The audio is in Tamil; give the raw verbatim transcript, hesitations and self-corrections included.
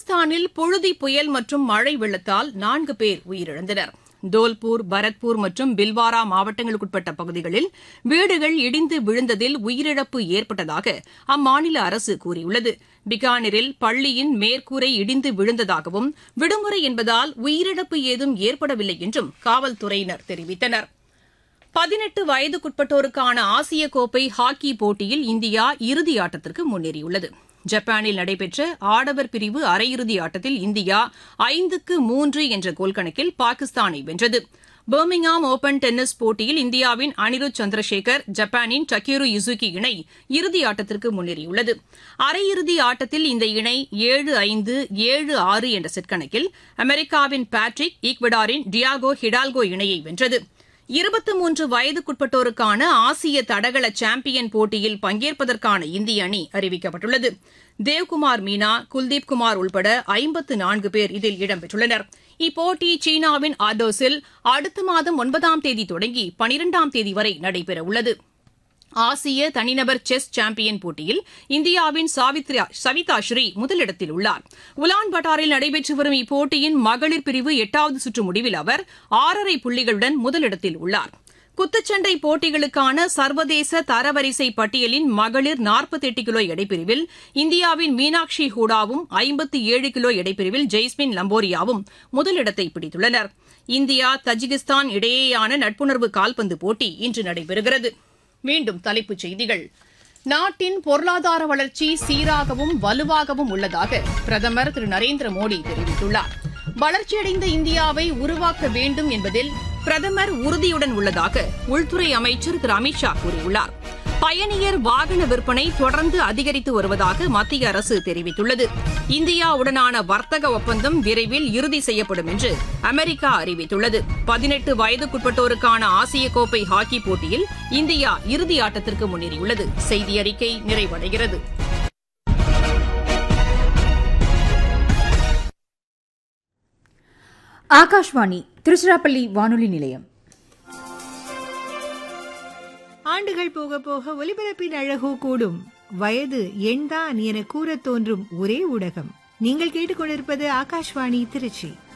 பாகிஸ்தானில் புழுதி புயல் மற்றும் மழை வெள்ளத்தால் நான்கு பேர் உயிரிழந்தனர். தோல்பூர், பரத்பூர் மற்றும் பில்வாரா மாவட்டங்களுக்குட்பட்ட பகுதிகளில் வீடுகள் இடிந்து விழுந்ததில் உயிரிழப்பு ஏற்பட்டதாக அம்மாநில அரசு கூறியுள்ளது. பிகானரில் பள்ளியின் மேற்கூரை இடிந்து விழுந்ததாகவும் விடுமுறை என்பதால் உயிரிழப்பு ஏதும் ஏற்படவில்லை என்றும் காவல்துறையினர் தெரிவித்தனர். பதினெட்டு வயதுக்குட்பட்டோருக்கான ஆசிய கோப்பை ஹாக்கி போட்டியில் இந்தியா இறுதி ஆட்டத்திற்கு முன்னேறியுள்ளது. ஜப்பானில் நடைபெற்ற ஆடவர் பிரிவு அரையிறுதி ஆட்டத்தில் இந்தியா ஐந்துக்கு மூன்று என்ற கோல் கணக்கில் பாகிஸ்தானை வென்றது. பர்மிங்ஹாம் ஓபன் டென்னிஸ் போட்டியில் இந்தியாவின் அனிருத் சந்திரசேகர், ஜப்பானின் டக்கேரு யுசுகி இணை இறுதி ஆட்டத்திற்கு முன்னேறியுள்ளது. அரையிறுதி ஆட்டத்தில் இந்த இணை ஏழு ஐந்து, ஏழு ஆறு என்ற செட் கணக்கில் அமெரிக்காவின் பேட்ரிக், ஈக்வடாரின் டியாகோ ஹிடால்கோ இணையை வென்றது. இருபத்தி மூன்று வயதுக்குட்பட்டோருக்கான ஆசிய தடகள சாம்பியன் போட்டியில் பங்கேற்பதற்கான இந்திய அணி அறிவிக்கப்பட்டுள்ளது. தேவ்குமார் மீனா, குல்தீப் குமார் உள்பட ஐம்பத்து நான்கு பேர் இதில் இடம்பெற்றுள்ளனர். இப்போட்டி சீனாவின் ஆர்டோஸில் அடுத்த மாதம் ஒன்பதாம் தேதி தொடங்கி பனிரெண்டாம் தேதி வரை நடைபெறவுள்ளது. ஆசிய தனிநபர் செஸ் சாம்பியன் போட்டியில் இந்தியாவின் சவிதா ஸ்ரீ முதலிடத்தில் உள்ளார். உலான் பட்டாரில் நடைபெற்று வரும் இப்போட்டியின் மகளிர் பிரிவு எட்டாவது சுற்று முடிவில் அவர் ஆறரை புள்ளிகளுடன் முதலிடத்தில் உள்ளார். குத்துச்சண்டை போட்டிகளுக்கான சர்வதேச தரவரிசை பட்டியலின் மகளிர் நாற்பத்தி எட்டு கிலோ எடைப்பிரிவில் இந்தியாவின் மீனாட்சி ஹூடாவும் ஐம்பத்தி ஏழு கிலோ எடைப்பிரிவில் ஜெய்ஸ்மின் லம்போரியாவும் முதலிடத்தை பிடித்துள்ளனர். இந்தியா தஜிகிஸ்தான் இடையேயான நட்புணர்வு கால்பந்து போட்டி இன்று நடைபெறுகிறது. மீண்டும் தலைப்புச் செய்திகள். நாட்டின் பொருளாதார வளர்ச்சி சீராகவும் வலுவாகவும் உள்ளதாக பிரதமர் திரு நரேந்திர மோடி தெரிவித்துள்ளார். வளர்ச்சியடைந்த இந்தியாவை உருவாக்க வேண்டும் என்பதில் பிரதமர் உறுதியுடன் உள்ளதாக உள்துறை அமைச்சர் திரு அமித் ஷா கூறியுள்ளார். பயணியர் வாகன விற்பனை தொடர்ந்து அதிகரித்து வருவதாக மத்திய அரசு தெரிவித்துள்ளது. இந்தியாவுடனான வர்த்தக ஒப்பந்தம் விரைவில் இறுதி செய்யப்படும் என்று அமெரிக்கா அறிவித்துள்ளது. பதினெட்டு வயதுக்குட்பட்டோருக்கான ஆசிய கோப்பை ஹாக்கி போட்டியில் இந்தியா இறுதி ஆட்டத்திற்கு முன்னேறியுள்ளது. செய்தி அறிக்கை நிறைவடைகிறது. ஆகாஷ்வாணி திருச்சிராப்பள்ளி வானொலி நிலையம். ஆண்டுகள் போக போக ஒலிபரப்பின் அழகோ கூடும். வயது எண்தான் என கூற தோன்றும் ஒரே ஊடகம். நீங்கள் கேட்டுக்கொண்டிருப்பது ஆகாஷ்வாணி திருச்சி.